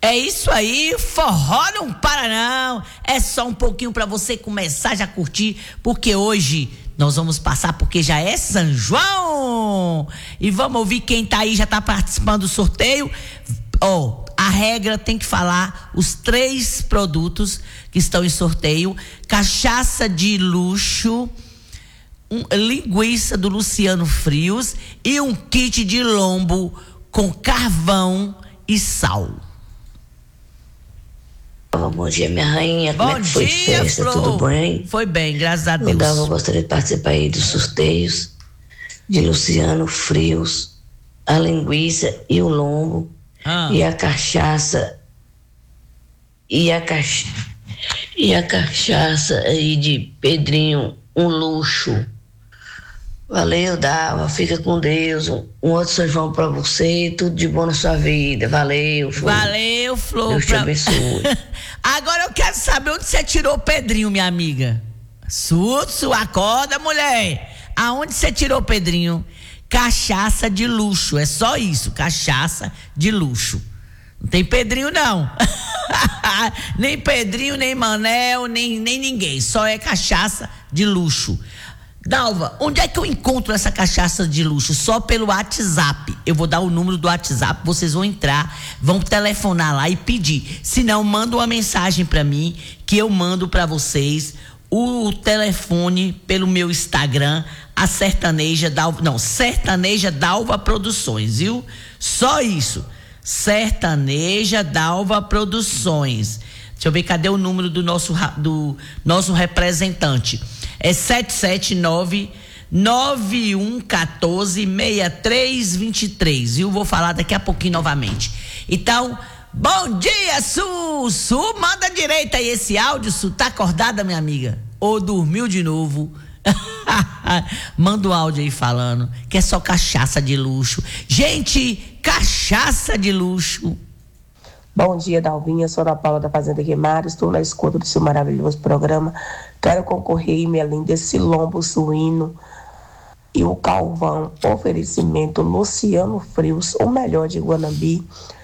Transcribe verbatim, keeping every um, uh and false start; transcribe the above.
É isso aí, forró não para não. É só um pouquinho para você começar já a curtir, porque hoje nós vamos passar, porque já é São João. E vamos ouvir quem tá aí, já tá participando do sorteio. Ó, oh, a regra tem que falar os três produtos que estão em sorteio: cachaça de luxo, um, linguiça do Luciano Frios e um kit de lombo com carvão e sal. Bom dia, minha rainha. Bom Como é que foi dia, a festa? Flor. Tudo bem? Foi bem, graças a Deus. Eu dava, gostaria de participar aí dos sorteios de Luciano Frios, a linguiça e o lombo, ah. e a cachaça e a cacha, e a cachaça aí de Pedrinho, um luxo. Valeu, Dava, fica com Deus, um, um outro São João pra você, tudo de bom na sua vida. Valeu, Flor. Valeu, Flor. Deus te abençoe. Agora eu quero saber onde você tirou o Pedrinho, minha amiga. Sutsu, acorda, mulher. Aonde você tirou o Pedrinho? Cachaça de luxo, é só isso, cachaça de luxo. Não tem Pedrinho, não. Nem Pedrinho, nem Manel, nem, nem ninguém, só é cachaça de luxo. Dalva, onde é que eu encontro essa cachaça de luxo? Só pelo WhatsApp. Eu vou dar o número do WhatsApp, vocês vão entrar, vão telefonar lá e pedir. Se não, manda uma mensagem para mim, que eu mando para vocês o telefone pelo meu Instagram, a Sertaneja Dalva, não, Sertaneja Dalva Produções, viu? Só isso. Sertaneja Dalva Produções. Deixa eu ver, cadê o número do nosso, do nosso representante? É sete sete nove, nove um um quatro, seis três dois três, viu? Vou falar daqui a pouquinho novamente. Então, bom dia, Su! Su, manda direita aí esse áudio, Su. Tá acordada, minha amiga? Ou dormiu de novo? Manda o áudio aí falando que é só cachaça de luxo. Gente, cachaça de luxo. Bom dia, Dalvinha, sou da Paula da Fazenda Guimarães, estou na escuta do seu maravilhoso programa. Quero concorrer, minha linda, esse lombo suíno e o calvão, oferecimento Luciano Frios, o melhor de Guanambi.